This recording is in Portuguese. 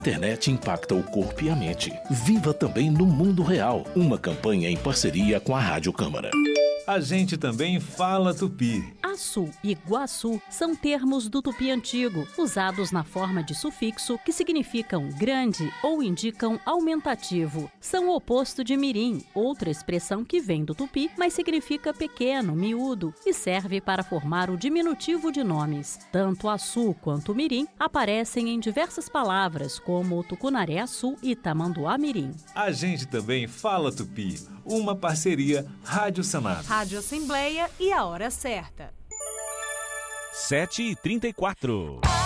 A internet impacta o corpo e a mente. Viva também no mundo real. Uma campanha em parceria com a Rádio Câmara. A gente também fala tupi. Açu e guaçu são termos do tupi antigo, usados na forma de sufixo que significam grande ou indicam aumentativo. São o oposto de mirim, outra expressão que vem do tupi, mas significa pequeno, miúdo e serve para formar o diminutivo de nomes. Tanto açu quanto mirim aparecem em diversas palavras, como tucunaré-açu e tamanduá-mirim. A gente também fala tupi. Uma parceria Rádio Senado, Rádio Assembleia e a hora certa. 7h34.